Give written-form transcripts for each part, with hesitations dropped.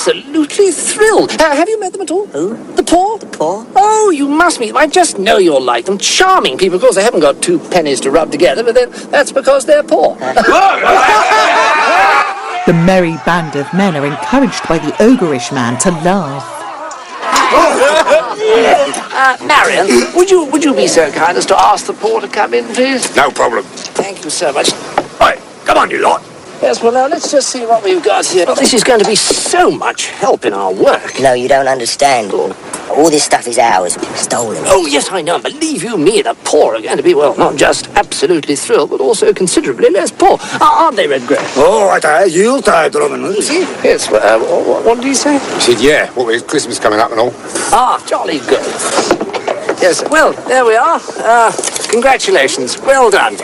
absolutely thrilled. Have you met them at all? Who? The poor? The poor? Oh, you must meet them. I just know you'll like them. Charming people. Of course, they haven't got 2 pennies to rub together, but then that's because they're poor. The merry band of men are encouraged by the ogreish man to laugh. Marion, would you be so kind as to ask the poor to come in, please? No problem. Thank you so much. Right, come on, you lot. Yes, well, now, let's just see what we've got here. Well, this is going to be so much help in our work. No, you don't understand. Oh. All this stuff is ours. Stolen. Oh, yes, I know. Believe you me, the poor are going to be, well, not just absolutely thrilled, but also considerably less poor. Aren't they, Redgrave? Oh, you'll die, Drummond. Yes, what did he say? He said, yeah, with Christmas coming up and all. Ah, jolly good. Yes, well, there we are. Congratulations. Well done.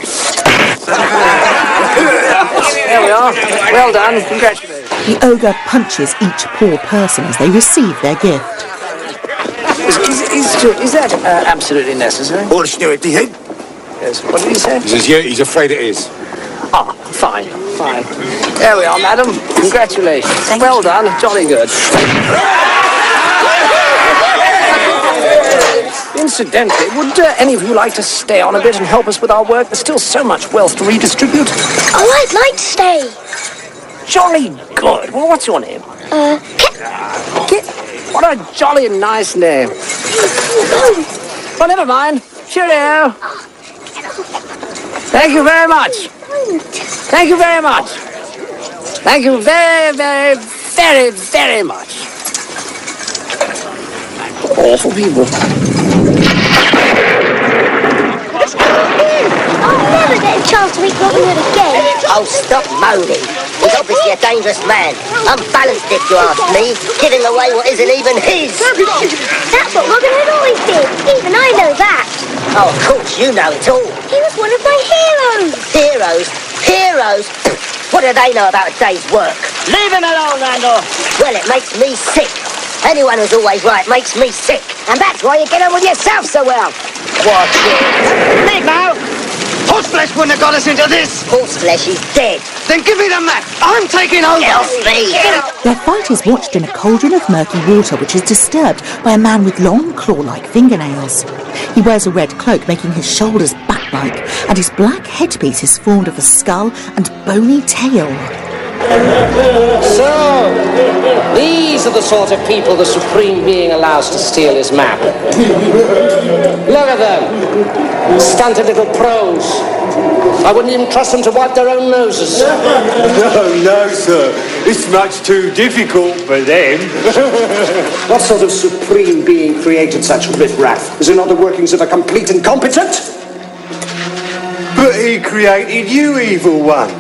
There we are. Well done. Congratulations. The ogre punches each poor person as they receive their gift. Is that absolutely necessary? Yes, what did he say? He says, yeah, he's afraid it is. Ah, fine. There we are, madam. Congratulations. Well done. Jolly good. Incidentally, would any of you like to stay on a bit and help us with our work? There's still so much wealth to redistribute. Oh, I'd like to stay. Jolly good. Well, what's your name? Kit. What a jolly nice name. Well, never mind. Cheerio. Thank you very much. Thank you very much. Thank you very, very, very, very much. Awful people. I'll never get a chance to meet Robin Hood again. Oh, stop moaning. He's obviously a dangerous man. Unbalanced, if you ask me. Giving away what isn't even his. That's what Robin Hood always did. Even I know that. Oh, of course, you know it all. He was one of my heroes. Heroes? What do they know about a day's work? Leave him alone, Randall. Well, it makes me sick. Anyone who's always right makes me sick. And that's why you get on with yourself so well. Watch it. Leave now! Horseflesh wouldn't have got us into this! Horseflesh is dead. Then give me the map! I'm taking over! Help me! Their fight is watched in a cauldron of murky water which is disturbed by a man with long claw-like fingernails. He wears a red cloak, making his shoulders bat-like, and his black headpiece is formed of a skull and bony tail. So, these are the sort of people the Supreme Being allows to steal his map. Look at them. Stunted little pros. I wouldn't even trust them to wipe their own noses. No, sir. It's much too difficult for them. What sort of Supreme Being created such riffraff? Is it not the workings of a complete incompetent? But he created you, evil one.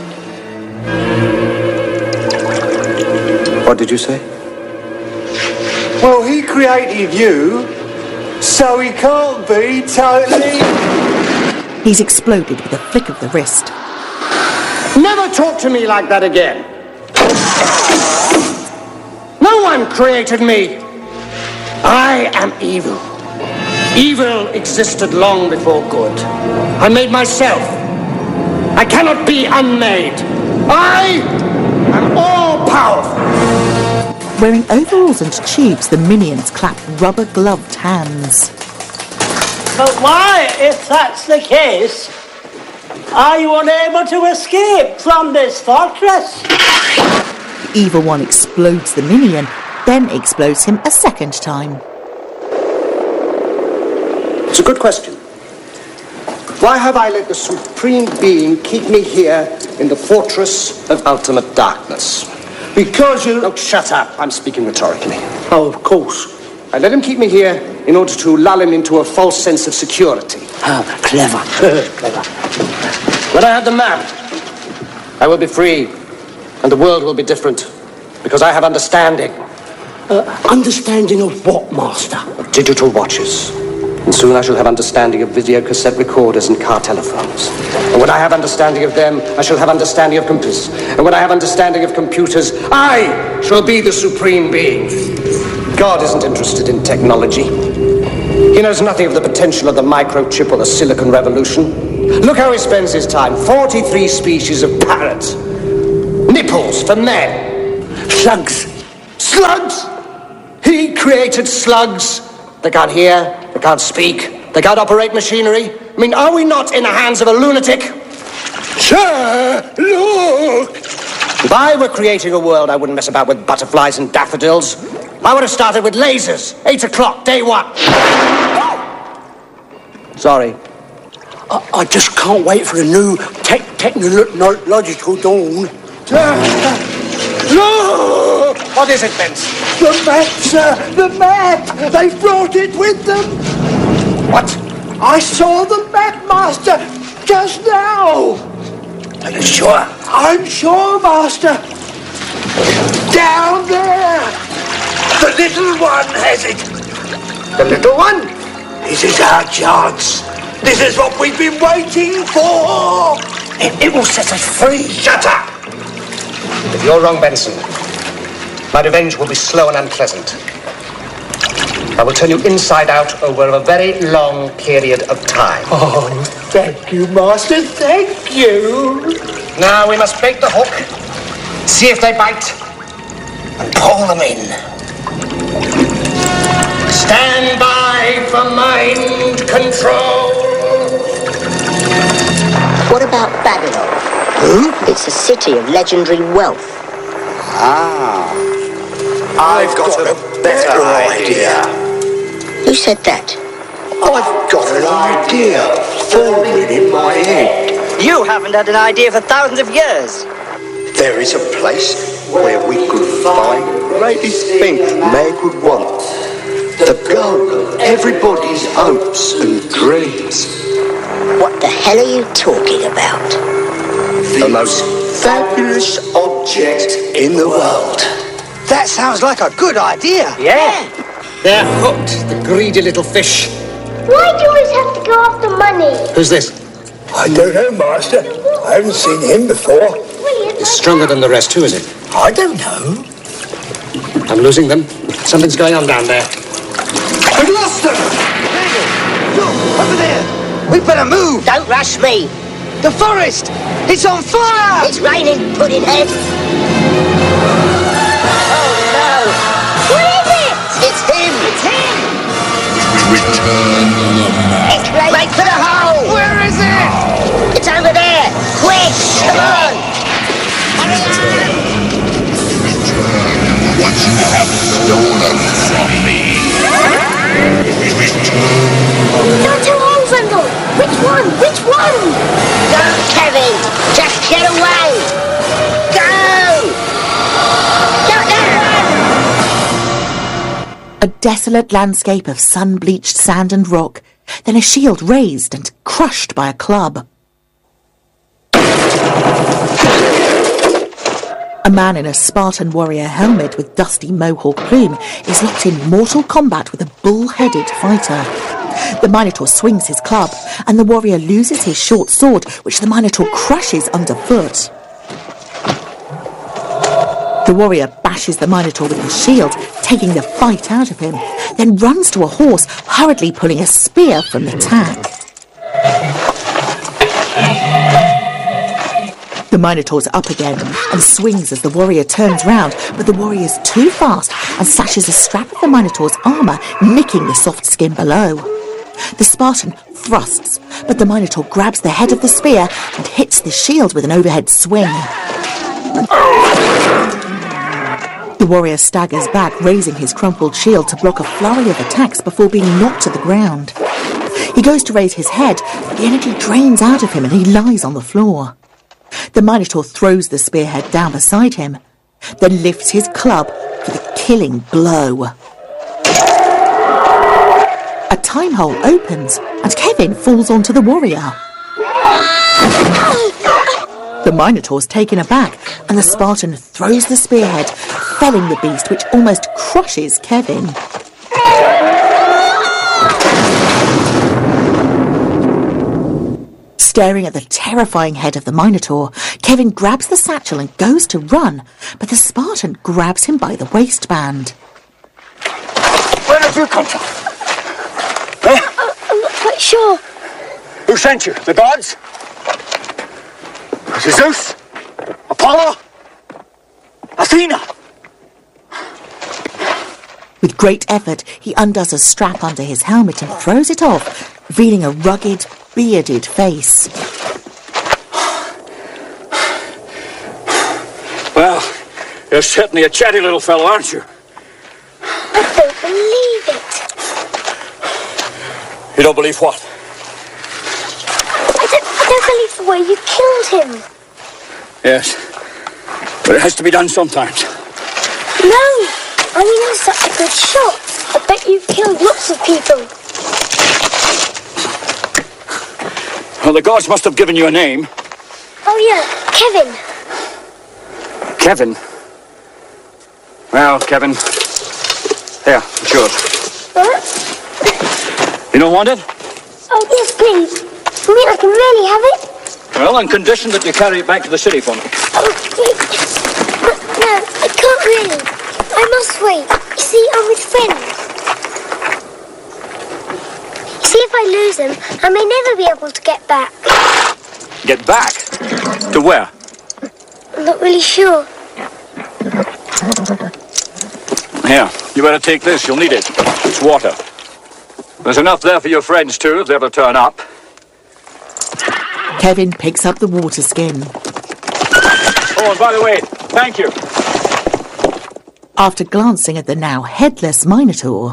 What did you say? Well, he created you, so he can't be totally... He's exploded with a flick of the wrist. Never talk to me like that again. No one created me. I am evil. Evil existed long before good. I made myself. I cannot be unmade. I am all-powerful. Wearing overalls and tubes, the minions clap rubber-gloved hands. But why, if that's the case, are you unable to escape from this fortress? The evil one explodes the minion, then explodes him a second time. It's a good question. Why have I let the Supreme Being keep me here in the fortress of ultimate darkness? Because you... Don't shut up. I'm speaking rhetorically. Oh, of course. I let him keep me here in order to lull him into a false sense of security. Oh, clever. Clever. When I have the map, I will be free, and the world will be different, because I have understanding. Understanding of what, Master? Of digital watches. And soon I shall have understanding of video cassette recorders and car telephones. And when I have understanding of them, I shall have understanding of computers. And when I have understanding of computers, I shall be the Supreme Being. God isn't interested in technology. He knows nothing of the potential of the microchip or the Silicon Revolution. Look how he spends his time. 43 species of parrots. Nipples for men. Slugs. Slugs! He created slugs. They can't hear, they can't speak, they can't operate machinery. I mean, are we not in the hands of a lunatic? Sir, look! If I were creating a world, I wouldn't mess about with butterflies and daffodils. I would have started with lasers. 8 o'clock, day one. Sorry. I just can't wait for the new technological dawn. Look! What is it, Vince? The map, sir! The map! They brought it with them! What? I saw the map, Master, just now! Are you sure? I'm sure, Master. Down there! The little one has it. The little one? This is our chance. This is what we've been waiting for! It will set us free. Shut up! If you're wrong, Benson, my revenge will be slow and unpleasant. I will turn you inside out over a very long period of time. Oh, thank you, Master, thank you! Now we must bait the hook, see if they bite, and pull them in. Stand by for mind control. What about Babylon? It's a city of legendary wealth. I've got a better idea. Who said that? I've got an idea forming in my head. You haven't had an idea for thousands of years. There is a place where we could find the greatest thing man could want. The goal of everybody's hopes and dreams. What the hell are you talking about? The most fabulous object in the world. That sounds like a good idea. Yeah. They're hooked, the greedy little fish. Why do you always have to go after money? Who's this? I don't know, Master. I haven't seen him before. He's stronger than the rest. Who is it? I don't know. I'm losing them. Something's going on down there. We've lost them! Look, over there! We better move! Don't rush me. The forest! It's on fire! It's raining, Puddinhead. Oh, no. What is it? It's him. It's him. Return the map. It's right. Make for the hole. Where is it? It's over there. Quick. Come on. Hurry up. What you have stolen from me. There are 2 holes, Randall. Which one? Which one? Go, Kevin. Just get away. Go. Go down. A desolate landscape of sun-bleached sand and rock, then a shield raised and crushed by a club. A man in a Spartan warrior helmet with dusty mohawk plume is locked in mortal combat with a bull-headed fighter. The Minotaur swings his club, and the warrior loses his short sword, which the Minotaur crushes underfoot. The warrior bashes the Minotaur with his shield, taking the fight out of him, then runs to a horse, hurriedly pulling a spear from the tack. The Minotaur's up again and swings as the warrior turns round, but the warrior's too fast and slashes a strap of the Minotaur's armour, nicking the soft skin below. The Spartan thrusts, but the Minotaur grabs the head of the spear and hits the shield with an overhead swing. The warrior staggers back, raising his crumpled shield to block a flurry of attacks before being knocked to the ground. He goes to raise his head, but the energy drains out of him and he lies on the floor. The Minotaur throws the spearhead down beside him, then lifts his club for the killing blow. A time hole opens, and Kevin falls onto the warrior. The Minotaur's taken aback, and the Spartan throws the spearhead, felling the beast, which almost crushes Kevin. Staring at the terrifying head of the Minotaur, Kevin grabs the satchel and goes to run, but the Spartan grabs him by the waistband. Where have you come from? I'm not quite sure. Who sent you? The gods? Was it Zeus? Apollo? Athena? With great effort, he undoes a strap under his helmet and throws it off, revealing a rugged, bearded face. Well, you're certainly a chatty little fellow, aren't you? I don't believe it. You don't believe what? I don't believe the way you killed him. Yes, but it has to be done sometimes. No, I mean, you're such a good shot. I bet you've killed lots of people. Well, the gods must have given you a name. Oh, yeah, Kevin. Kevin? Well, Kevin, here, it's yours. What? You don't want it? Oh, yes, please. You mean I can really have it? Well, on condition that you carry it back to the city for me. Oh, please. But no, I can't really. I must wait. You see, I'm with friends. See, if I lose them, I may never be able to get back. Get back? To where? I'm not really sure. Here, you better take this. You'll need it. It's water. There's enough there for your friends, too, if they ever turn up. Kevin picks up the water skin. Oh, and by the way, thank you. After glancing at the now headless Minotaur.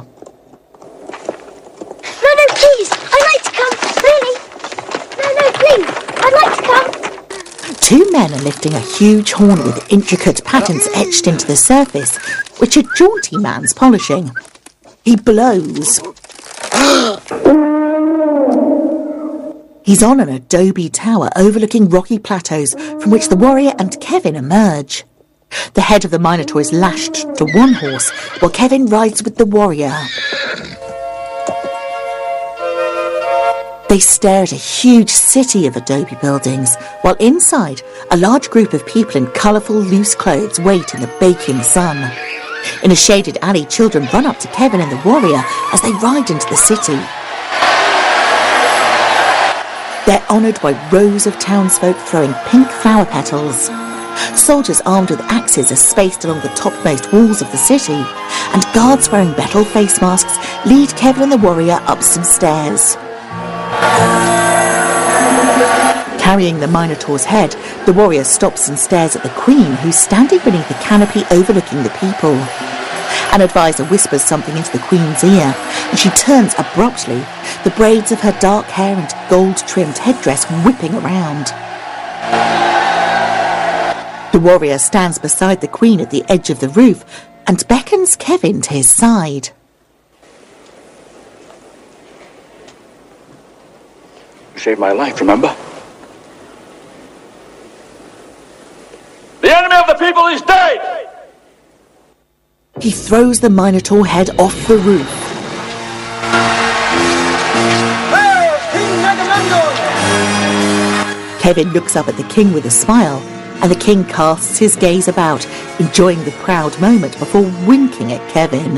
No, please. I'd like to come. Really? No, please. I'd like to come. Two men are lifting a huge horn with intricate patterns etched into the surface, which a jaunty man's polishing. He blows. He's on an adobe tower overlooking rocky plateaus from which the warrior and Kevin emerge. The head of the Minotaur is lashed to one horse, while Kevin rides with the warrior. They stare at a huge city of adobe buildings, while inside, a large group of people in colourful, loose clothes wait in the baking sun. In a shaded alley, children run up to Kevin and the warrior as they ride into the city. They're honoured by rows of townsfolk throwing pink flower petals. Soldiers armed with axes are spaced along the topmost walls of the city, and guards wearing metal face masks lead Kevin and the warrior up some stairs. Carrying the Minotaur's head, the warrior stops and stares at the Queen, who's standing beneath a canopy overlooking the people. An advisor whispers something into the Queen's ear, and she turns abruptly, the braids of her dark hair and gold-trimmed headdress whipping around. The warrior stands beside the Queen at the edge of the roof and beckons Kevin to his side. You saved my life, remember? The enemy of the people is dead! He throws the Minotaur head off the roof. Kevin looks up at the king with a smile, and the king casts his gaze about, enjoying the proud moment before winking at Kevin.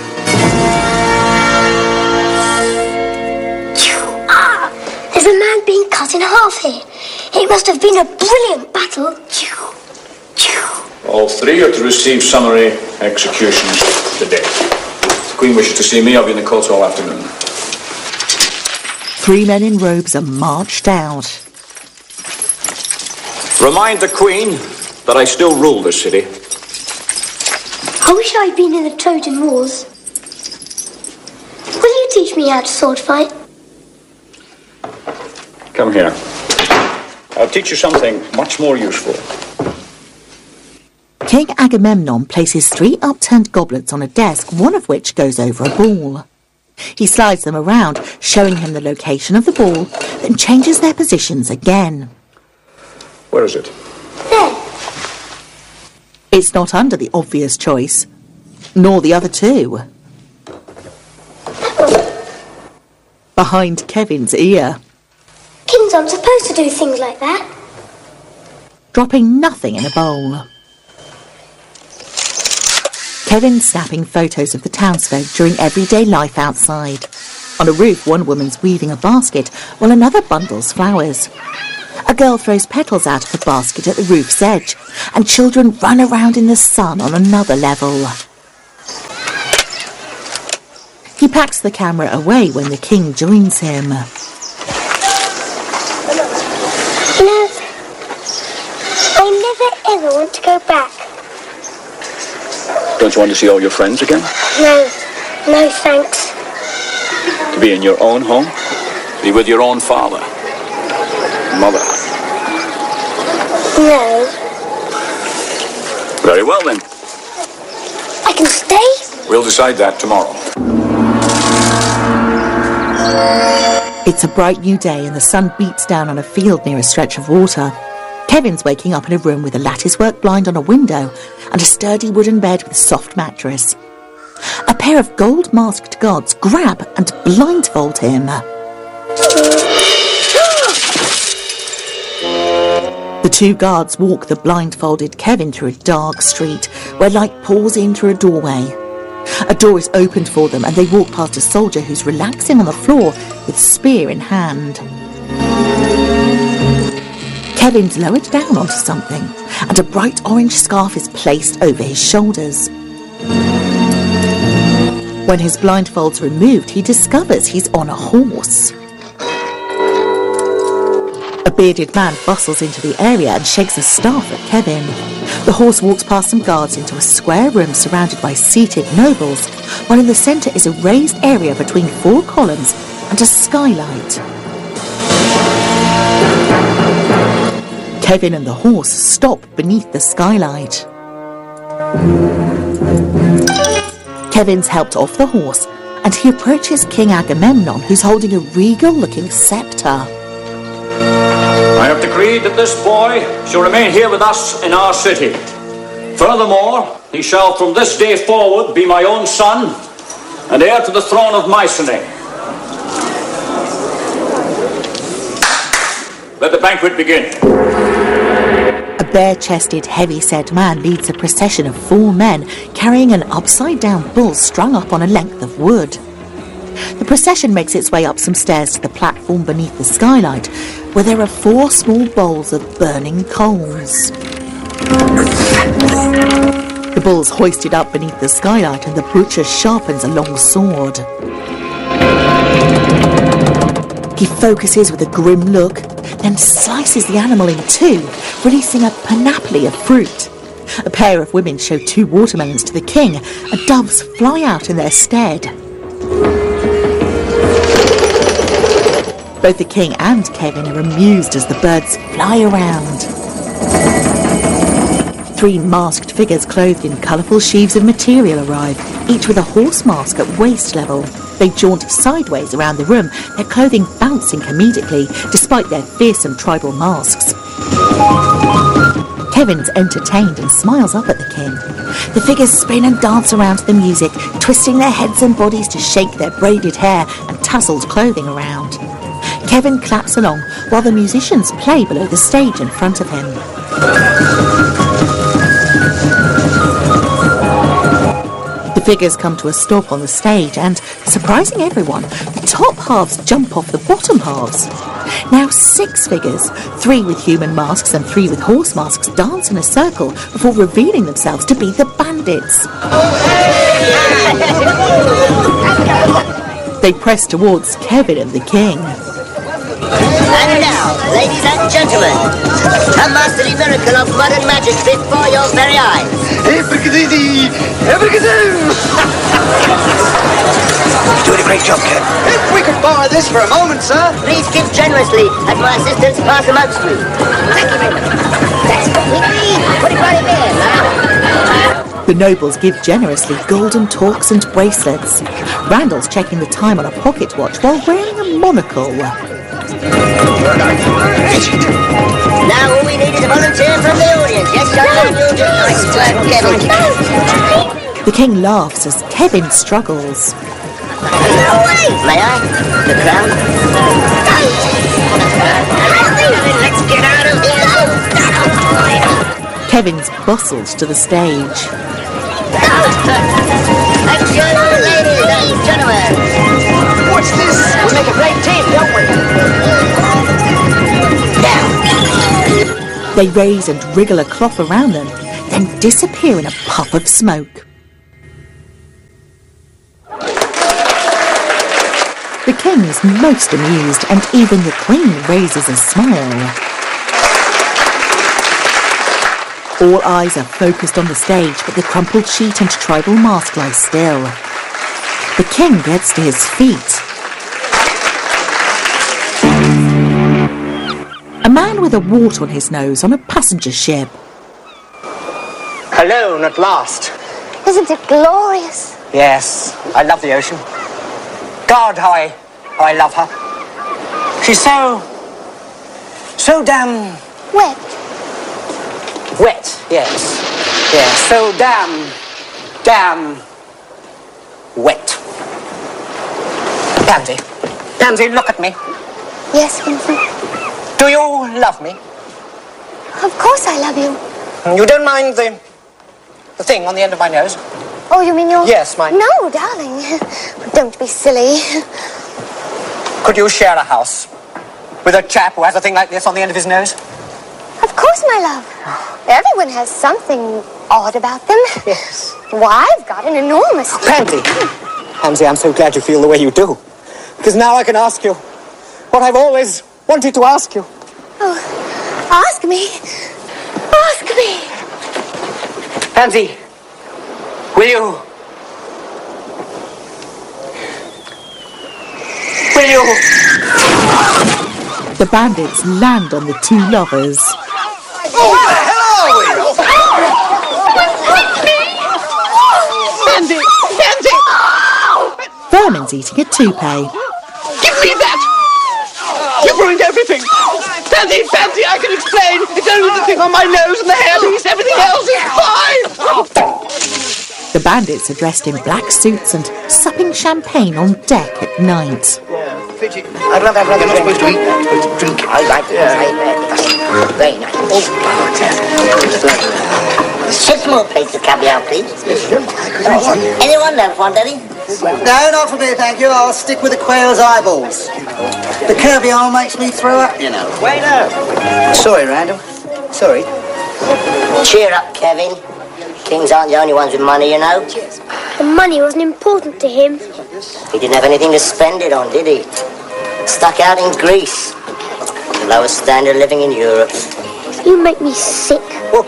There's a man being cut in half here. It must have been a brilliant battle. All three are to receive summary executions today. If the Queen wishes to see me, I'll be in the court all afternoon. 3 men in robes are marched out. Remind the Queen that I still rule this city. I wish I'd been in the Trojan Wars. Will you teach me how to sword fight? Come here. I'll teach you something much more useful. King Agamemnon places 3 upturned goblets on a desk, one of which goes over a ball. He slides them around, showing him the location of the ball, then changes their positions again. Where is it? There. It's not under the obvious choice, nor the other 2. Behind Kevin's ear. Kings aren't supposed to do things like that. Dropping nothing in a bowl. Kevin snapping photos of the townsfolk during everyday life outside. On a roof, one woman's weaving a basket while another bundles flowers. A girl throws petals out of a basket at the roof's edge, and children run around in the sun on another level. He packs the camera away when the king joins him. You know, I never ever want to go back. Don't you want to see all your friends again? No thanks. To be in your own home? Be with your own father? Mother? No. Very well then. I can stay? We'll decide that tomorrow. It's a bright new day and the sun beats down on a field near a stretch of water. Kevin's waking up in a room with a latticework blind on a window and a sturdy wooden bed with a soft mattress. A pair of gold-masked guards grab and blindfold him. The two guards walk the blindfolded Kevin through a dark street where light pours in through a doorway. A door is opened for them and they walk past a soldier who's relaxing on the floor with spear in hand. Kevin's lowered down onto something and a bright orange scarf is placed over his shoulders. When his blindfold's removed, he discovers he's on a horse. A bearded man bustles into the area and shakes a staff at Kevin. The horse walks past some guards into a square room surrounded by seated nobles, while in the centre is a raised area between 4 columns and a skylight. Kevin and the horse stop beneath the skylight. Kevin's helped off the horse and he approaches King Agamemnon, who's holding a regal-looking sceptre. I have decreed that this boy shall remain here with us in our city. Furthermore, he shall from this day forward be my own son and heir to the throne of Mycenae. Let the banquet begin. A bare-chested, heavy-set man leads a procession of 4 men carrying an upside-down bull strung up on a length of wood. The procession makes its way up some stairs to the platform beneath the skylight, where there are 4 small bowls of burning coals. The bull's hoisted up beneath the skylight and the butcher sharpens a long sword. He focuses with a grim look, then slices the animal in 2, releasing a panoply of fruit. A pair of women show 2 watermelons to the king, and doves fly out in their stead. Both the king and Kevin are amused as the birds fly around. 3 masked figures clothed in colourful sheaves of material arrive, each with a horse mask at waist level. They jaunt sideways around the room, their clothing bouncing comedically, despite their fearsome tribal masks. Kevin's entertained and smiles up at the king. The figures spin and dance around to the music, twisting their heads and bodies to shake their braided hair and tasselled clothing around. Kevin claps along while the musicians play below the stage in front of him. The figures come to a stop on the stage and, surprising everyone, the top halves jump off the bottom halves. Now 6 figures, 3 with human masks and 3 with horse masks, dance in a circle before revealing themselves to be the bandits. They press towards Kevin and the king. And now, ladies and gentlemen, a masterly miracle of modern magic before your very eyes. You're doing a great job, Ken. If we could borrow this for a moment, sir. Please give generously as my assistants pass amongst you. Thank you very much. That's what we need. Put it right in there, now. The nobles give generously golden torques and bracelets. Randall's checking the time on a pocket watch while wearing a monocle. Now all we need is a volunteer from the audience. Yes, John, you'll do nice work, Kevin. The king laughs as Kevin struggles. May I? The crown? Let's get out of here. Kevin's bustled to the stage. Action, ladies and gentlemen. What's this? We make a great team, don't we? They raise and wriggle a cloth around them, then disappear in a puff of smoke. The king is most amused, and even the queen raises a smile. All eyes are focused on the stage, but the crumpled sheet and tribal mask lie still. The king gets to his feet. A man with a wart on his nose on a passenger ship. Alone at last. Isn't it glorious? Yes, I love the ocean. God, how I love her. She's so damn... Wet. Wet, yes. Yes, so damn wet. Pansy, look at me. Yes, Vincent. Do you love me? Of course I love you. You don't mind the thing on the end of my nose? Oh, you mean your... Yes, mine. No, darling. Don't be silly. Could you share a house with a chap who has a thing like this on the end of his nose? Of course, my love. Everyone has something odd about them. Yes. Why, I've got an enormous... Pansy, I'm so glad you feel the way you do. Because now I can ask you what I've always wanted to ask you. Oh, ask me. Ask me. Pansy, will you... The bandits land on the two lovers. Oh, where the hell are we? Pansy! Vermin's eating a toupee. Give me that! You've ruined everything! Pansy, I can explain! It's only the thing on my nose and the hairpiece. Everything else is fine! The bandits are dressed in black suits and supping champagne on deck at night. I'd rather not supposed to eat. Drink. I like it. Very nice. Six more plates of caviar, please. Anyone left one, Daddy? No, not for me, thank you. I'll stick with the quail's eyeballs. The caviar makes me throw up, you know. Waiter! Sorry, Randall. Sorry. Cheer up, Kevin. Kings aren't the only ones with money, you know. The money wasn't important to him. He didn't have anything to spend it on, did he? Stuck out in Greece. The lowest standard of living in Europe. You make me sick.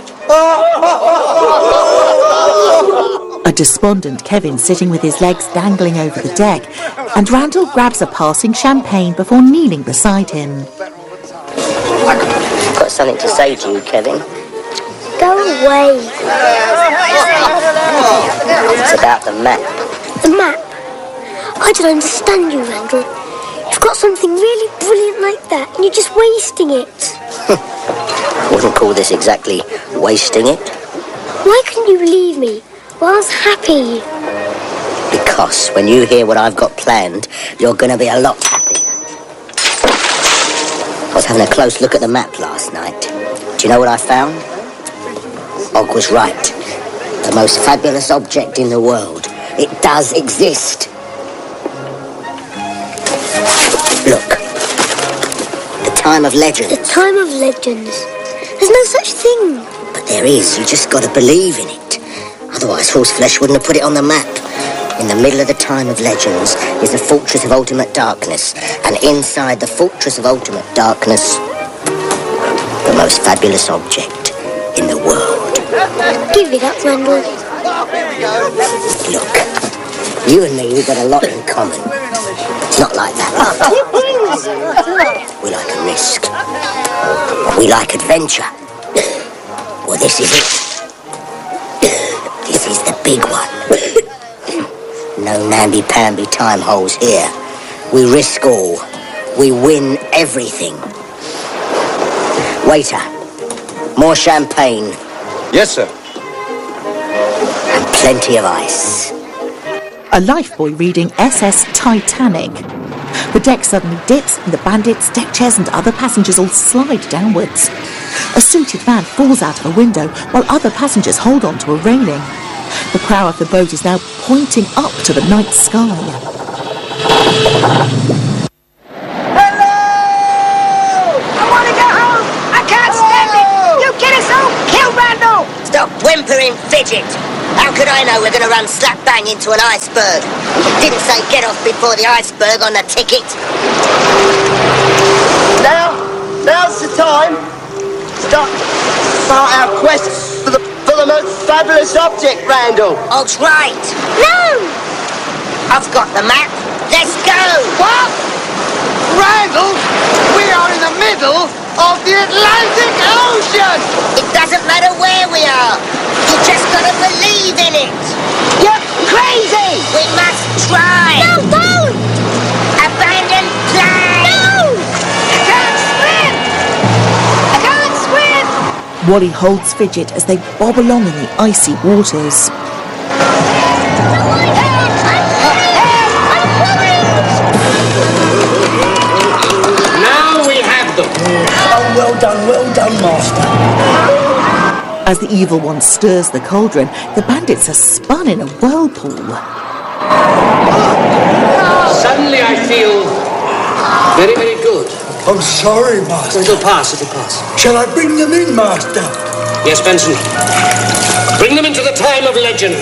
A despondent Kevin sitting with his legs dangling over the deck, and Randall grabs a passing champagne before kneeling beside him. I've got something to say to you, Kevin. Go away. It's about the map. The map? I don't understand you, Randall. You've got something really brilliant like that, and you're just wasting it. I wouldn't call this exactly wasting it. Why couldn't you leave me while I was happy? Because when you hear what I've got planned, you're going to be a lot happier. I was having a close look at the map last night. Do you know what I found? Og was right. The most fabulous object in the world. It does exist. Look. The Time of Legends. The Time of Legends. There's no such thing. But there is. You just got to believe in it. Otherwise, Horseflesh wouldn't have put it on the map. In the middle of the Time of Legends is the Fortress of Ultimate Darkness. And inside the Fortress of Ultimate Darkness, the most fabulous object in the world. Give it up, Randall. Look, you and me, we've got a lot in common. Not like that. We like a risk. We like adventure. Well, this is it. This is the big one. No namby-pamby time holes here. We risk all. We win everything. Waiter, more champagne. Yes, sir. And plenty of ice. A lifebuoy reading SS Titanic. The deck suddenly dips, and the bandits, deck chairs and other passengers all slide downwards. A suited man falls out of a window, while other passengers hold on to a railing. The prow of the boat is now pointing up to the night sky. Hello! I want to go home! I can't stand it! You get us home! Kill Randall! Stop whimpering, fidget! How could I know we're going to run slap bang into an iceberg? It didn't say get off before the iceberg on the ticket. Now's the time. Start our quest for the most fabulous object, Randall. That's right. No! I've got the map. Let's go. What? Randall, we are in the middle of the Atlantic Ocean! It doesn't matter where we are. You just gotta believe in it. You're crazy! We must try. No, don't! Abandon plan. No! I can't swim! I can't swim! Wally holds Fidget as they bob along in the icy waters. Now we have them. Oh, well done, Master. As the evil one stirs the cauldron, the bandits are spun in a whirlpool. Suddenly I feel very, very good. I'm sorry, Master. It'll pass. Shall I bring them in, Master? Yes, Benson. Bring them into the time of legend.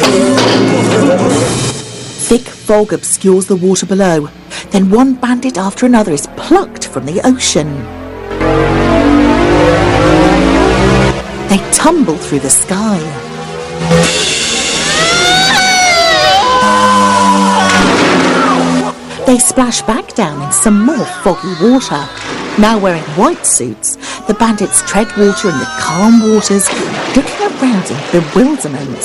Thick fog obscures the water below. Then one bandit after another is plucked from the ocean. They tumble through the sky. They splash back down in some more foggy water. Now wearing white suits, the bandits tread water in the calm waters, looking around in bewilderment.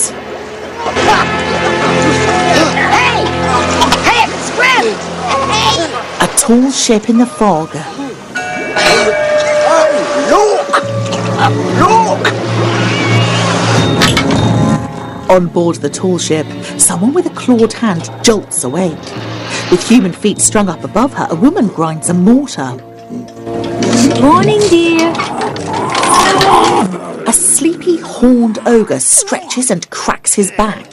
Hey! Hey, I can swim! Hey! A tall ship in the fog. Look! On board the tall ship, someone with a clawed hand jolts awake. With human feet strung up above her, a woman grinds a mortar. Morning, dear. A sleepy, horned ogre stretches and cracks his back.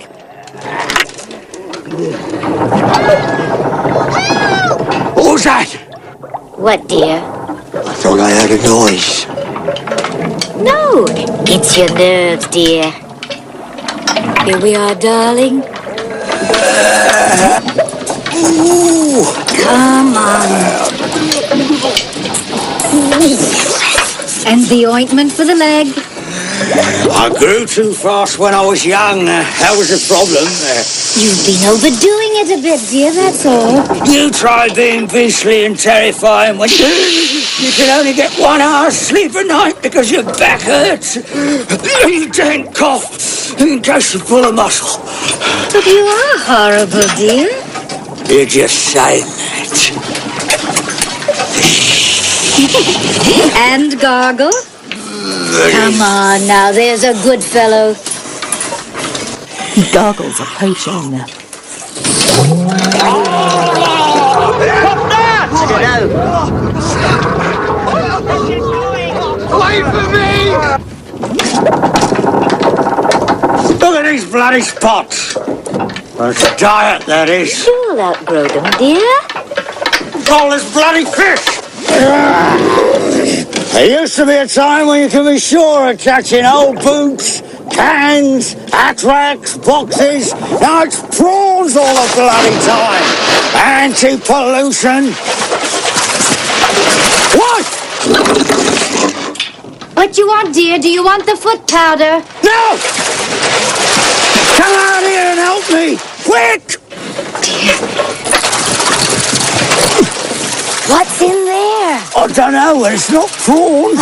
Who's that? What, dear? I thought I heard a noise. No, it's your nerves, dear. Here we are, darling. Come on. And the ointment for the leg. I grew too fast when I was young. That was the problem. You've been overdoing it a bit, dear, that's all. You try being beastly and terrifying when you can only get 1 hour's sleep a night because your back hurts. You don't cough in case you're full of muscle. But you are horrible, dear. You're just saying that. And gargle. Come on now, there's a good fellow. He gargles a potion. What's that? Wait for me! Look at these bloody spots. There's a diet, that is. You'll outgrow them, dear. All this bloody fish! There used to be a time when you could be sure of catching old boots, cans, hat-racks, boxes. Now it's prawns all the bloody time. Anti-pollution. What? What you want, dear? Do you want the foot powder? No! Come out here and help me! Quick! What's in there? I don't know, it's not prawns.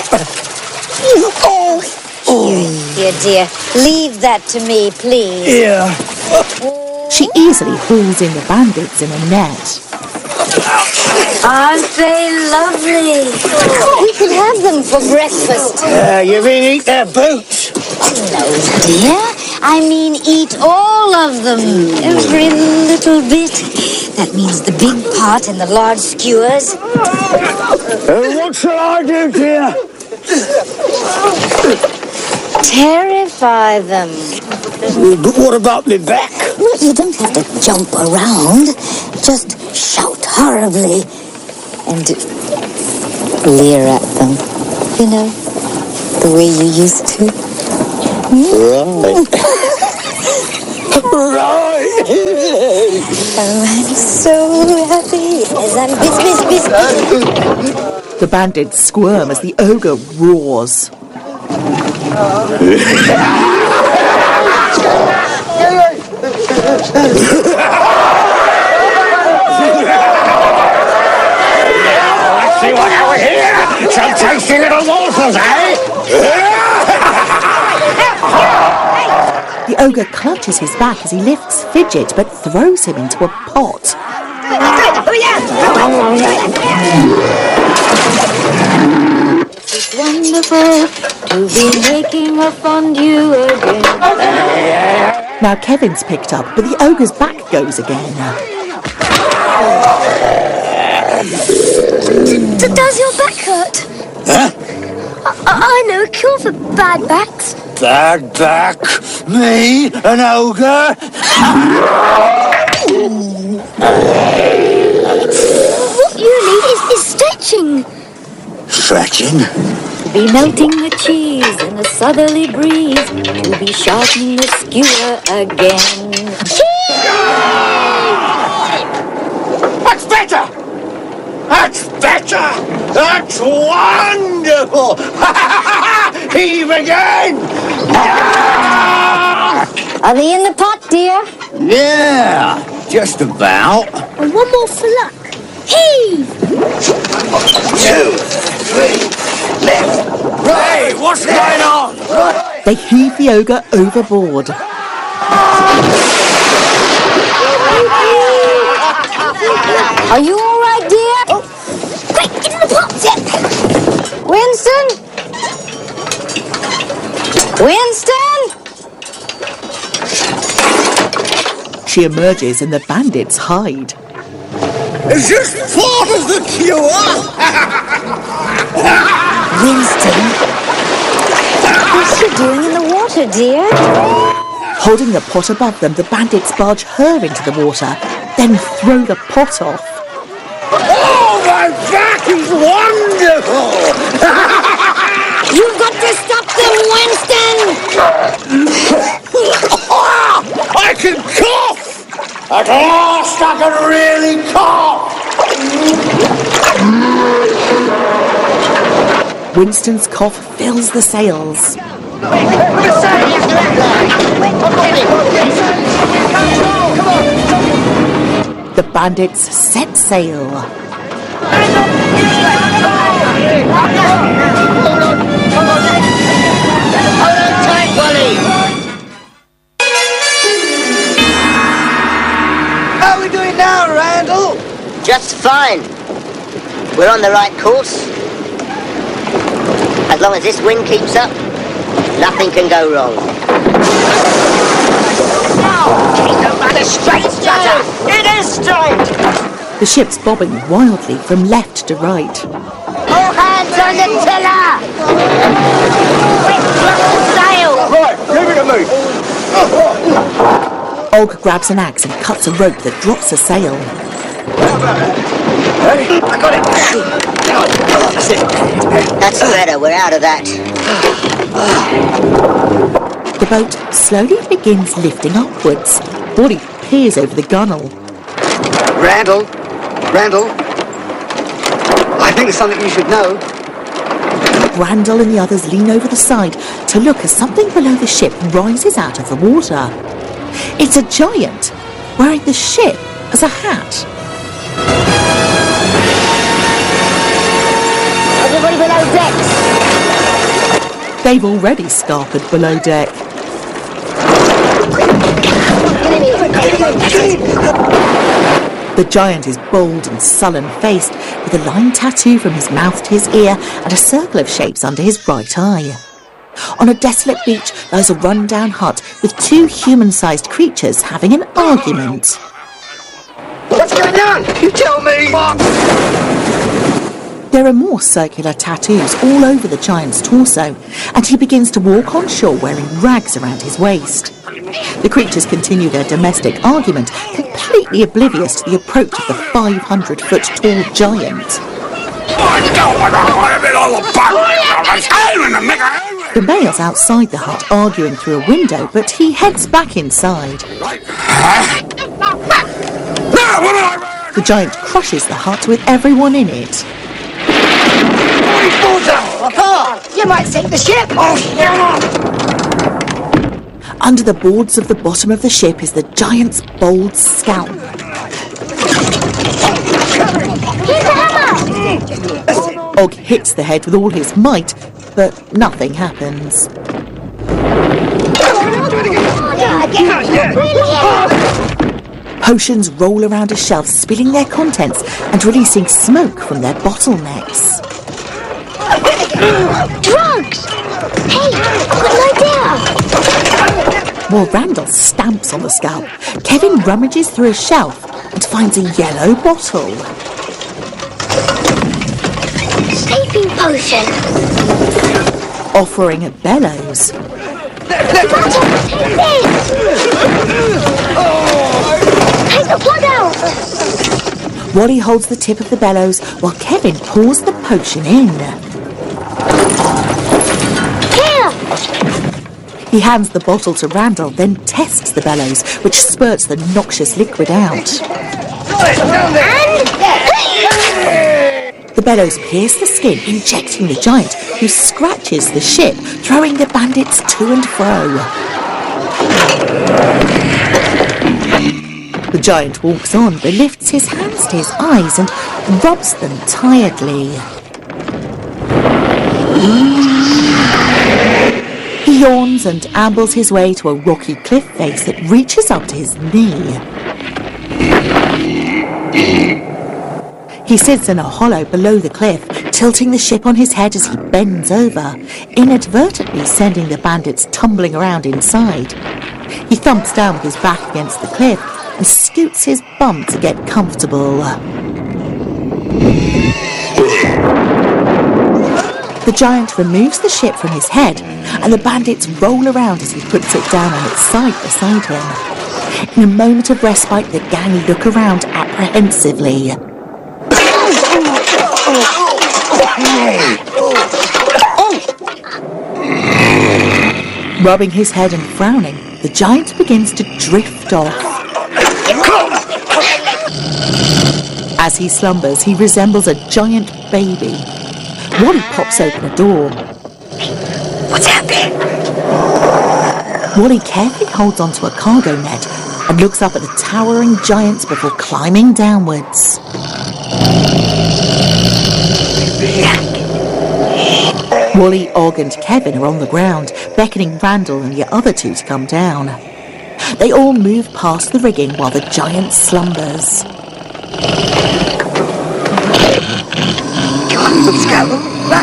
Here, dear. Leave that to me, please. Yeah. She easily hauls in the bandits in a net. Aren't they lovely? We could have them for breakfast. You mean eat their boots? No, dear. I mean eat all of them. Every little bit. That means the big pot and the large skewers. What shall I do, dear? Terrify them. But what about me back? Well, you don't have to jump around. Just shout horribly and leer at them. You know, the way you used to. Right. Right! Oh, I'm so happy as I'm bis. The bandits squirm as the ogre roars. Let's see what over here! Some tasty little morsels, eh? The ogre clutches his back as he lifts Fidget but throws him into a pot. It's wonderful to be making a fondue again. Now Kevin's picked up, but the ogre's back goes again. Does your back hurt? Huh? I know a cure for bad backs. Bad back? Me? An ogre? What you need is stretching. Stretching? To be melting the cheese in a southerly breeze. To be sharpening the skewer again. That's better! That's better! That's wonderful! Heave again! Are they in the pot, dear? Yeah, just about. And one more for luck. Heave! 2, 3, left, right. What's going on? They heave the ogre overboard. Are you all right, dear? Oh, quick, get in the pot! Winston? Winston? She emerges and the bandits hide. Is this part of the cure? Winston? What's she doing in the water, dear? Holding the pot above them, the bandits barge her into the water, then throw the pot off. Oh, my back is wonderful! You've got to stop them, Winston! I can cough! At last I can really cough! Winston's cough fills the sails. The bandits set sail. How are we doing now, Randall? Just fine. We're on the right course. As long as this wind keeps up, nothing can go wrong. Straight, Strutter! It is straight! The ship's bobbing wildly from left to right. All hands on the tiller! Quick, drop the sail! Right, leave it to me. Og grabs an axe and cuts a rope that drops a sail. Hey, I got it. That's better, we're out of that. The boat slowly begins lifting upwards. Wally peers over the gunwale. Randall? I think there's something you should know. Randall and the others lean over the side to look as something below the ship rises out of the water. It's a giant wearing the ship as a hat. Everybody below decks. They've already scarpered below deck. The giant is bold and sullen-faced, with a line tattoo from his mouth to his ear and a circle of shapes under his right eye. On a desolate beach lies a run-down hut with two human-sized creatures having an argument. What's going on? You tell me! There are more circular tattoos all over the giant's torso, and he begins to walk on shore wearing rags around his waist. The creatures continue their domestic argument, completely oblivious to the approach of the 500-foot-tall giant. The male's outside the hut arguing through a window, but he heads back inside. The giant crushes the hut with everyone in it. You might sink the ship! Under the boards of the bottom of the ship is the giant's bold scalp. Og hits the head with all his might, but nothing happens. Potions roll around a shelf, spilling their contents and releasing smoke from their bottlenecks. Drugs! Hey, I've got an idea! While Randall stamps on the scalp, Kevin rummages through a shelf and finds a yellow bottle. Sleeping potion! Offering a bellows. Take the plug out! Wally holds the tip of the bellows while Kevin pours the potion in. Here! He hands the bottle to Randall, then tests the bellows, which spurts the noxious liquid out. The bellows pierce the skin, injecting the giant, who scratches the ship, throwing the bandits to and fro. The giant walks on, but lifts his hands to his eyes and rubs them tiredly. He yawns and ambles his way to a rocky cliff face that reaches up to his knee. He sits in a hollow below the cliff, tilting the ship on his head as he bends over, inadvertently sending the bandits tumbling around inside. He thumps down with his back against the cliff and scoots his bum to get comfortable. The giant removes the ship from his head, and the bandits roll around as he puts it down on its side beside him. In a moment of respite, the gang look around apprehensively. Rubbing his head and frowning, the giant begins to drift off. As he slumbers, he resembles a giant baby. Wally pops open a door. What's happening? Wally carefully holds onto a cargo net and looks up at the towering giants before climbing downwards. Wally, Og and Kevin are on the ground, beckoning Randall and the other two to come down. They all move past the rigging while the giant slumbers. Let's go.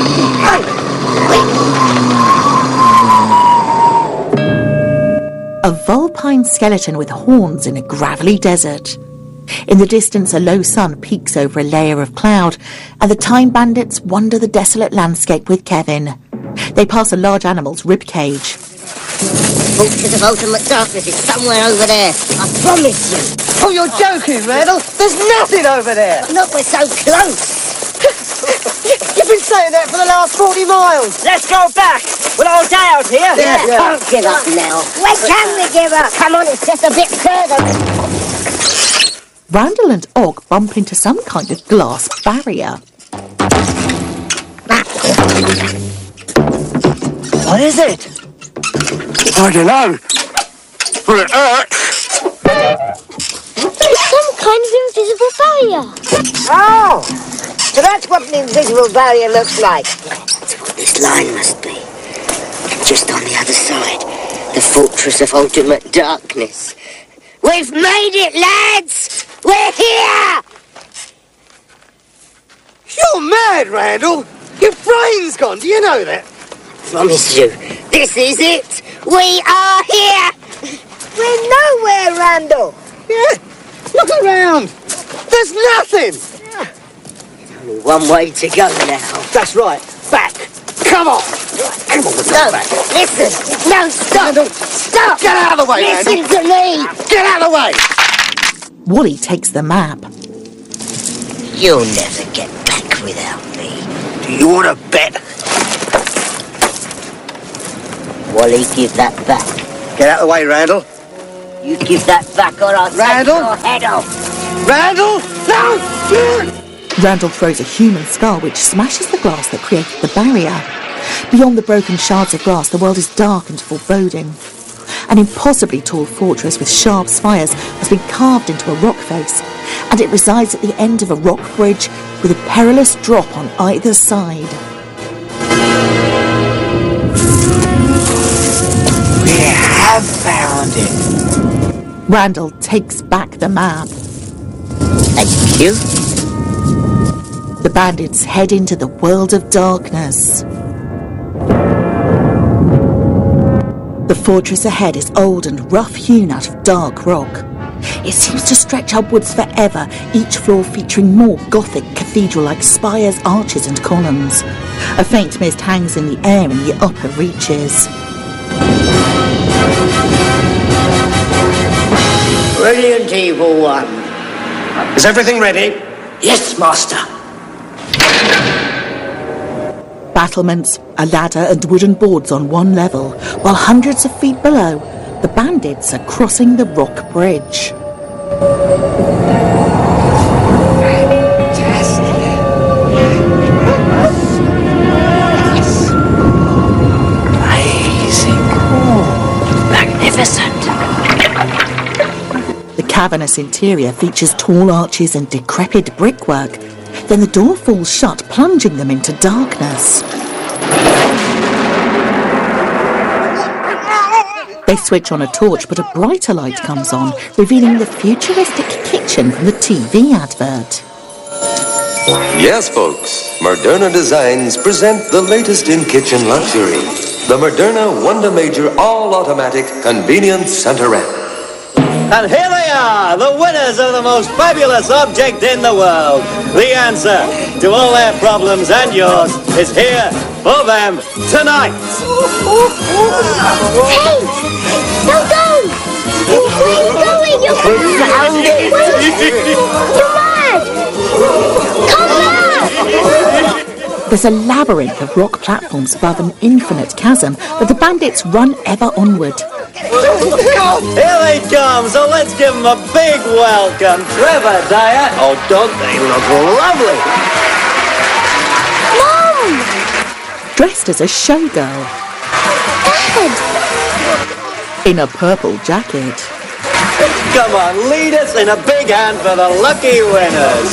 A vulpine skeleton with horns in a gravelly desert. In the distance, a low sun peeks over a layer of cloud, and the time bandits wander the desolate landscape with Kevin. They pass a large animal's rib cage. Fortress of Ultimate Darkness is somewhere over there. I promise you. Oh, you're joking, Randall. There's nothing over there. Look, we're so close. You've been saying that for the last 40 miles. Let's go back. We'll all die out here. Can't give up now. When can we give up? Come on, it's just a bit further. Randall and Og bump into some kind of glass barrier. What is it? I don't know. But it hurts. It's some kind of invisible barrier. Oh! So that's what an invisible barrier looks like. That's what this line must be. And just on the other side, the Fortress of Ultimate Darkness. We've made it, lads! We're here! You're mad, Randall. Your brain's gone. Do you know that? Promise you, this is it. We are here. We're nowhere, Randall. Yeah. Look around. There's nothing. Only one way to go now. That's right. Back. Come on. Come on, No, back. listen. No, stop. Randall, Stop. get out of the way, Listen Randall. to me. Get out of the way. Wally takes the map. You'll never get back without me. Do you want to bet? Wally, give that back. Get out of the way, Randall. You give that back or I'll take your head off. Randall! No! Randall throws a human skull which smashes the glass that created the barrier. Beyond the broken shards of glass, the world is dark and foreboding. An impossibly tall fortress with sharp spires has been carved into a rock face, and it resides at the end of a rock bridge with a perilous drop on either side. We have found it. Randall takes back the map. Thank you. The bandits head into the world of darkness. The fortress ahead is old and rough-hewn out of dark rock. It seems to stretch upwards forever, each floor featuring more Gothic cathedral-like spires, arches and columns. A faint mist hangs in the air in the upper reaches. Brilliant, Evil One. Is everything ready? Yes, Master. Battlements, a ladder and wooden boards on one level, while hundreds of feet below, the bandits are crossing the rock bridge. Amazing. Magnificent. The cavernous interior features tall arches and decrepit brickwork. Then the door falls shut, plunging them into darkness. They switch on a torch, but a brighter light comes on, revealing the futuristic kitchen from the TV advert. Yes, folks, Moderna Designs present the latest in kitchen luxury. The Moderna Wonder Major All-Automatic Convenience Center Ramp. And here they are, the winners of the most fabulous object in the world. The answer to all their problems and yours is here for them tonight. Hey! Don't go! Where are you going? You're grounded! You're mad! Come back! There's a labyrinth of rock platforms above an infinite chasm, but the bandits run ever onward. Here they come, so let's give them a big welcome. Trevor, Dyer. Oh, don't they look lovely? Mom! Dressed as a showgirl. Dad! In a purple jacket. Come on, lead us in a big hand for the lucky winners.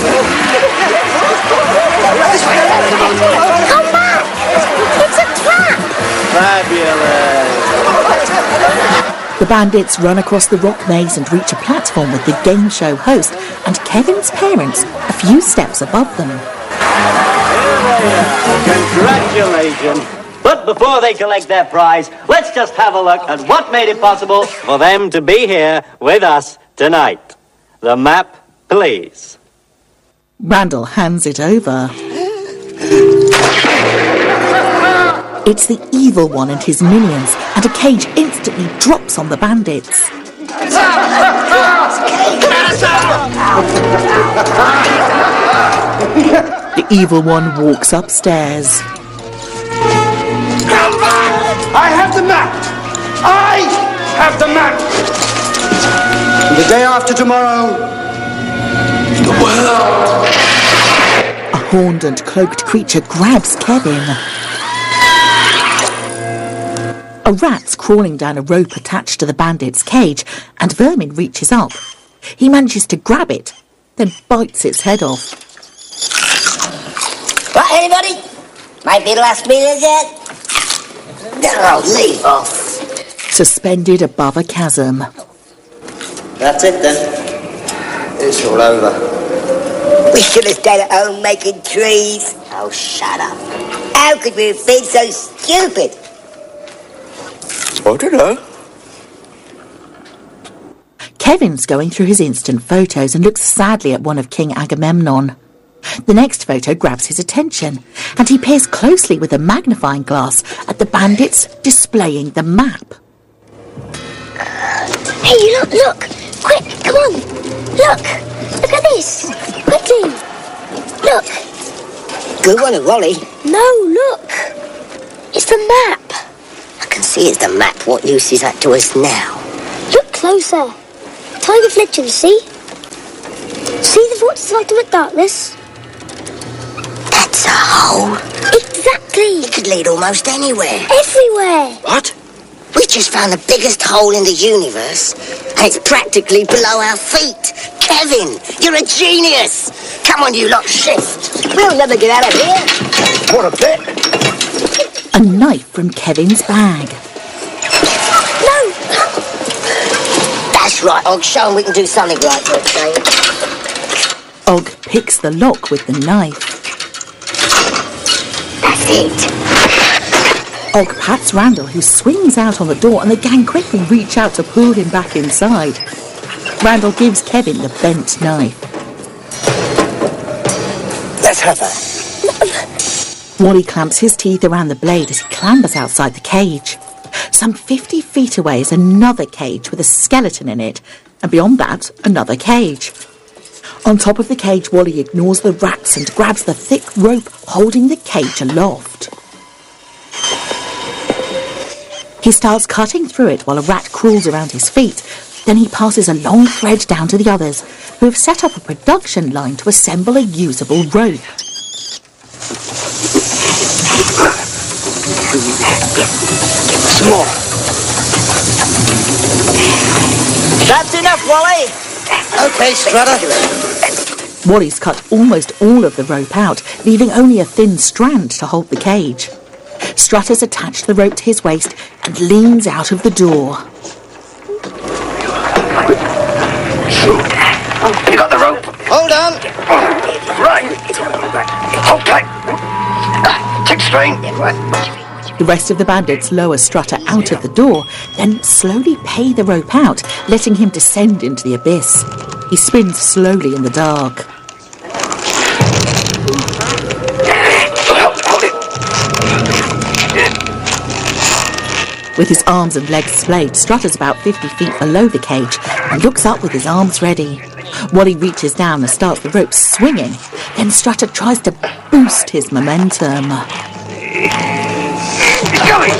Come back! It's a trap! Fabulous. The bandits run across the rock maze and reach a platform with the game show host and Kevin's parents a few steps above them. Here they are. Congratulations. But before they collect their prize, let's just have a look at what made it possible for them to be here with us tonight. The map, please. Randall hands it over. It's the Evil One and his minions, and a cage instantly drops on the bandits. The Evil One walks upstairs. Come back! I have the map! I have the map! The day after tomorrow, the world! A horned and cloaked creature grabs Kevin. A rat's crawling down a rope attached to the bandit's cage, and Vermin reaches up. He manages to grab it, then bites its head off. Right, anybody? Might be the last meal yet? No, leave off. Suspended above a chasm. that's it then. It's all over. We should have stayed at home making trees. Oh, shut up. How could we have been so stupid? I don't know. Kevin's going through his instant photos and looks sadly at one of King Agamemnon. The next photo grabs his attention, and he peers closely with a magnifying glass at the bandits displaying the map. Hey, look! Quick, come on! Look at this! Quickly! Look! Good one, Wally. No, look! It's the map! I can see is the map. What use is that to us now? Look closer. Time of legend, see? See the Fortress of Ultimate Darkness? That's a hole. Exactly. It could lead almost anywhere. Everywhere. What? We just found the biggest hole in the universe, and it's practically below our feet. Kevin, you're a genius. Come on, you lot, shift. We'll never get out of here. What a bet. A knife from Kevin's bag. No. That's right, Og. Show 'em we can do something right for a change. Og picks the lock with the knife. That's it. Og pats Randall, who swings out on the door, and the gang quickly reach out to pull him back inside. Randall gives Kevin the bent knife. Let's have her. Wally clamps his teeth around the blade as he clambers outside the cage. Some 50 feet away is another cage with a skeleton in it, and beyond that, another cage. On top of the cage, Wally ignores the rats and grabs the thick rope holding the cage aloft. He starts cutting through it while a rat crawls around his feet. Then he passes a long thread down to the others, who have set up a production line to assemble a usable rope. Some more. That's enough, Wally. Okay, Strutter. Wally's cut almost all of the rope out, leaving only a thin strand to hold the cage. Strutter's attached the rope to his waist and leans out of the door. You got the rope? Hold on. Right. Hold tight. Take strain. The rest of the bandits lower Strutter out of the door, then slowly pay the rope out, letting him descend into the abyss. He spins slowly in the dark. With his arms and legs splayed, Strutter's about 50 feet below the cage and looks up with his arms ready. Wally reaches down and starts the rope swinging. Then Strutter tries to boost his momentum. Going!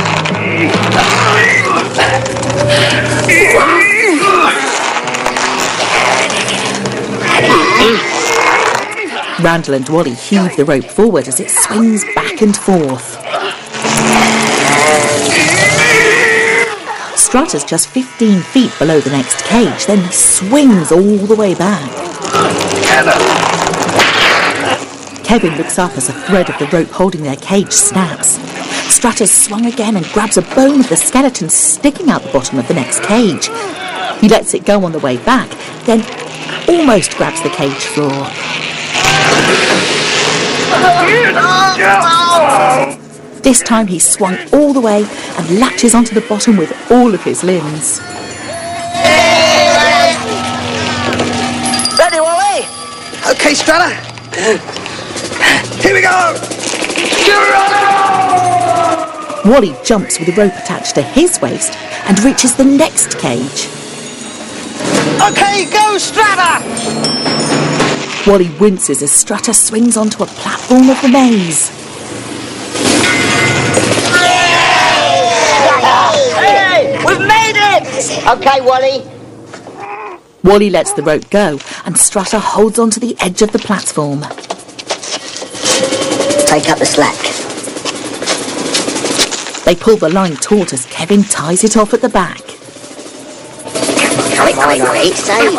Randall and Wally heave the rope forward as it swings back and forth. Strutter's just 15 feet below the next cage, then swings all the way back. Kevin looks up as a thread of the rope holding their cage snaps. Strutter's swung again and grabs a bone of the skeleton sticking out the bottom of the next cage. He lets it go on the way back, then almost grabs the cage floor. This time he swung all the way and latches onto the bottom with all of his limbs. Ready, Wally? Okay, Strutter. Here we go! Wally jumps with the rope attached to his waist and reaches the next cage. Okay, go, Strutter! Wally winces as Strutter swings onto a platform of the maze. Hey, we've made it! Okay, Wally. Wally lets the rope go and Strutter holds onto the edge of the platform. Take up the slack. They pull the line taut as Kevin ties it off at the back. Come on, it's safe.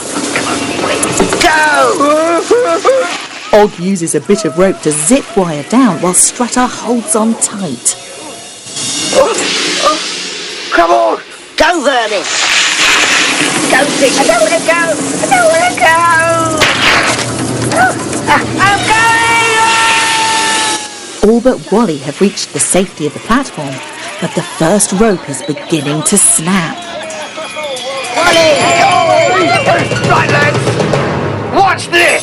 Go! Og uses a bit of rope to zip wire down while Strutter holds on tight. Come on! Go, Vermin! Go, fish! I don't want to go! I don't want to go! I'm going! All but Wally have reached the safety of the platform, but the first rope is beginning to snap. Wally! Right, lads! Watch this!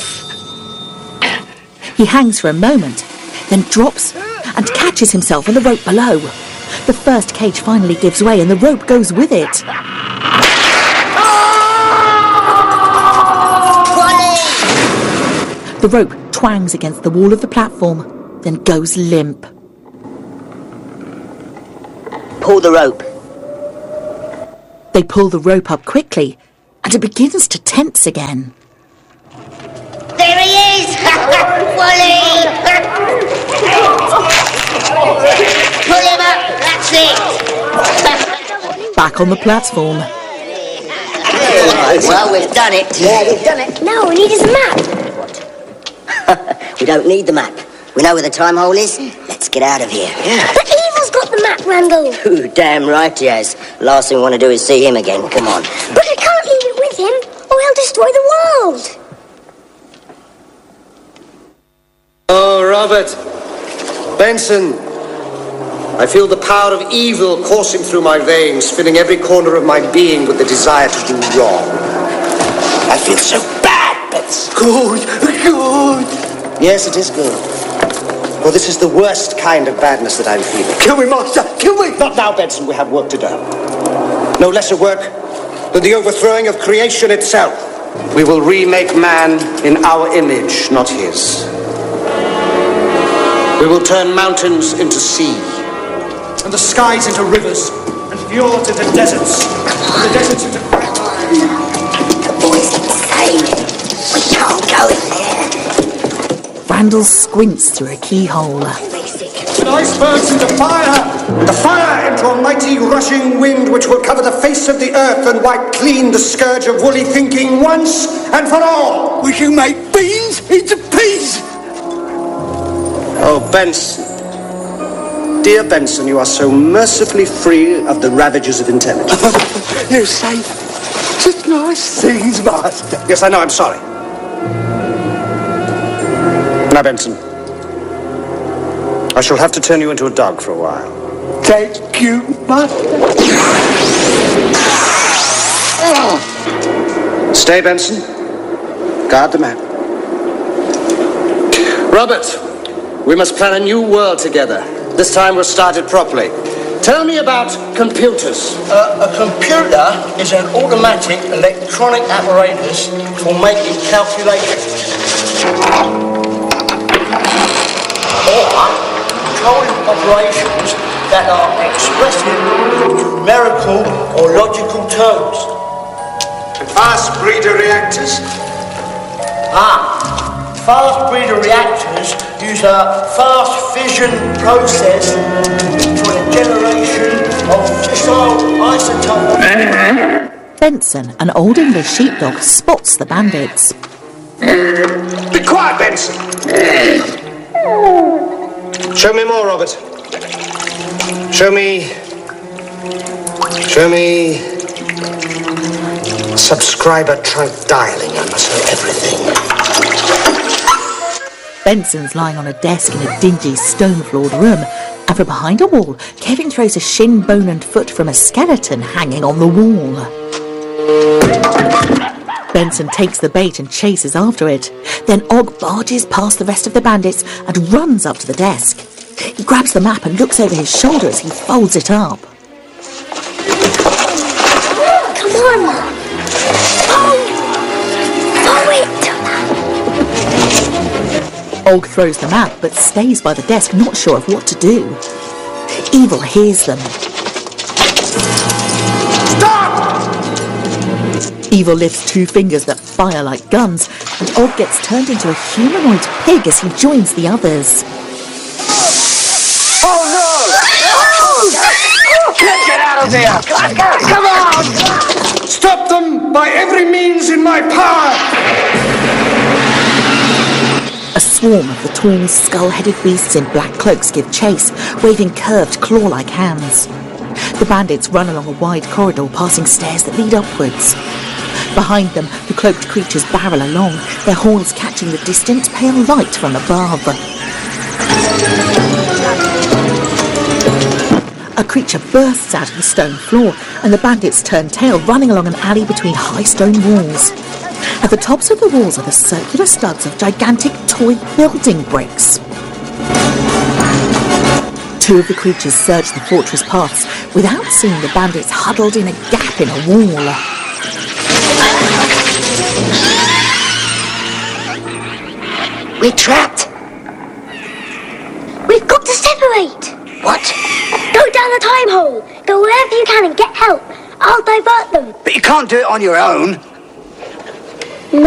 He hangs for a moment, then drops and catches himself in the rope below. The first cage finally gives way and the rope goes with it. Wally! The rope twangs against the wall of the platform, then goes limp. pull the rope. They pull the rope up quickly, and it begins to tense again. There he is! Wally! Pull him up, that's it! Back on the platform. Well, we've done it. Yeah, we've done it. No, we need his map. We don't need the map. We know where the time hole is. Let's get out of here. But Evil's got the map, Randall. Ooh, damn right he has. Last thing we want to do is see him again. Come on. But I can't leave it with him, or he'll destroy the world. Oh, Robert. Benson. I feel the power of evil coursing through my veins, filling every corner of my being with the desire to do wrong. I feel so bad, Benson. Good. Yes, it is good. For this is the worst kind of badness that I'm feeling. Kill me, Master! Kill me! Not now, Benson. We have work to do. No lesser work than the overthrowing of creation itself. We will remake man in our image, not his. We will turn mountains into sea, and the skies into rivers, and fjords into deserts, and the deserts into... The boy's insane. We can't go in there. Randall squints through a keyhole. And icebergs into fire, and the fire into a mighty rushing wind which will cover the face of the earth and wipe clean the scourge of woolly thinking once and for all. We can make beans into peas. Oh, Benson. Dear Benson, you are so mercifully free of the ravages of intelligence. You say such nice things, Master. Yes, I know, I'm sorry. Now, Benson, I shall have to turn you into a dog for a while. Thank you, Master. Stay, Benson. Guard the map. Robert, we must plan a new world together. This time we'll start it properly. Tell me about computers. A computer is an automatic electronic apparatus for making calculations. Or controlling operations that are expressed in numerical or logical terms. Fast breeder reactors? Fast breeder reactors use a fast fission process for the generation of fissile isotopes. Benson, an old English sheepdog, spots the bandits. Be quiet, Benson! Show me more, Robert. Show me... Subscriber trunk dialing. I must know everything. Benson's lying on a desk in a dingy, stone-floored room, and from behind a wall, Kevin throws a shin bone and foot from a skeleton hanging on the wall. Benson takes the bait and chases after it. Then Og barges past the rest of the bandits and runs up to the desk. He grabs the map and looks over his shoulder as he folds it up. Come on! Follow it! Og throws the map but stays by the desk, not sure of what to do. Evil hears them. Evil lifts two fingers that fire like guns, and Og gets turned into a humanoid pig as he joins the others. Oh no! Get out of there! Come on! Stop them by every means in my power! A swarm of the tall, skull-headed beasts in black cloaks give chase, waving curved, claw-like hands. The bandits run along a wide corridor, passing stairs that lead upwards. Behind them, the cloaked creatures barrel along, their horns catching the distant pale light from above. A creature bursts out of the stone floor, and the bandits turn tail, running along an alley between high stone walls. At the tops of the walls are the circular studs of gigantic toy building bricks. Two of the creatures search the fortress paths without seeing the bandits huddled in a gap in a wall. We're trapped. We've got to separate. What? Go down the time hole. Go wherever you can and get help. I'll divert them. But you can't do it on your own.